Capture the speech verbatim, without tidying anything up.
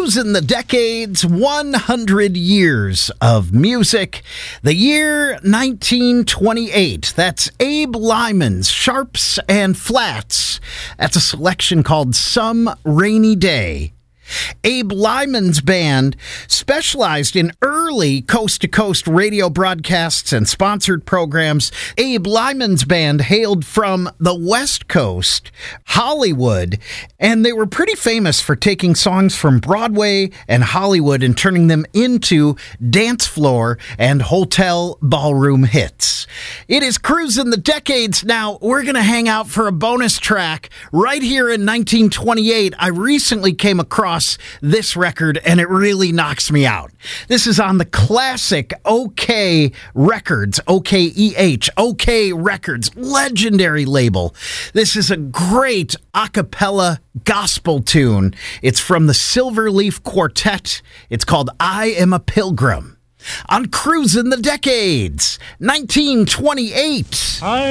Cruising the Decades, one hundred years of music. The year nineteen twenty-eight. That's Abe Lyman's Sharps and Flats. That's a selection called Some Rainy Day. Abe Lyman's band specialized in early coast-to-coast radio broadcasts and sponsored programs. Abe Lyman's band hailed from the West Coast, Hollywood, and they were pretty famous for taking songs from Broadway and Hollywood and turning them into dance floor and hotel ballroom hits. It is Cruising the Decades. Now, we're going to hang out for a bonus track right here in nineteen twenty-eight. I recently came across this record, and it really knocks me out. This is on the classic OK Records, O K E H, OK Records, legendary label. This is a great a cappella gospel tune. It's from the Silverleaf Quartet. It's called I Am a Pilgrim. On Cruising the Decades, nineteen twenty-eight. I